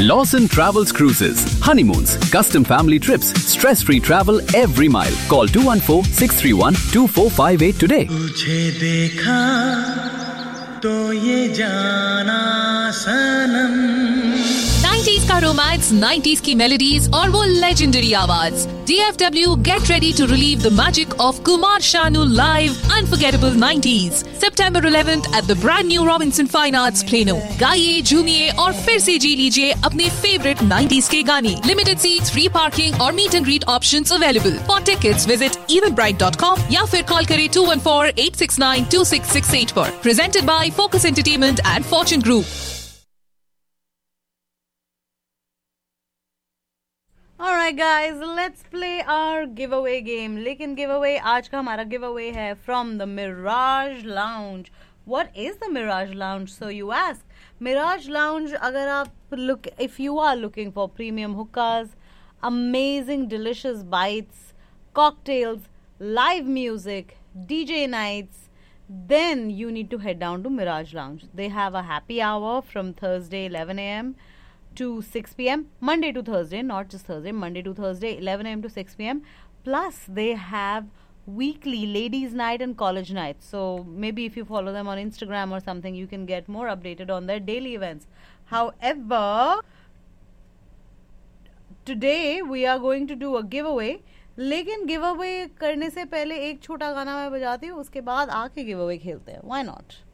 Lawson Travels Cruises. Honeymoons, custom family trips, stress-free travel every mile. Call 214-631-2458 today. तुझे देखा तो ये जाना सनम 90s का रोमांस, 90s की मेलोडीज और वो लेजेंडरी आवाज. DFW get ready to relive the magic of Kumar Sanu live Unforgettable 90s. September 11th at the brand new Robinson Fine Arts Plano. गाइए, झूमिए और फिर से जी लीजिए अपने favorite 90s के गाने. Limited seats, free parking और meet and greet options available. For tickets visit eventbrite.com या फिर कॉल करें 214-869-2668 पर. Presented by Focus Entertainment and Fortune Group. Alright guys, let's play our giveaway game. लेकिन giveaway आज का हमारा giveaway है from the Mirage Lounge. What is the Mirage Lounge? So you ask. Mirage Lounge, अगर आप if you are looking for premium hookahs, amazing delicious bites, cocktails, live music, DJ nights, then you need to head down to Mirage Lounge. They have a happy hour from Thursday 11 a.m. to 6 p.m. Monday to Thursday, not just Thursday, Monday to Thursday 11 a.m. to 6 p.m. Plus they have weekly ladies night and college night. So maybe if you follow them on Instagram or something, you can get more updated on their daily events. However, today we are going to do a giveaway. लेकिन give away करने से पहले एक छोटा गाना मैं बजाती हूँ, उसके बाद आके गिव अवे खेलते हैं. Why not?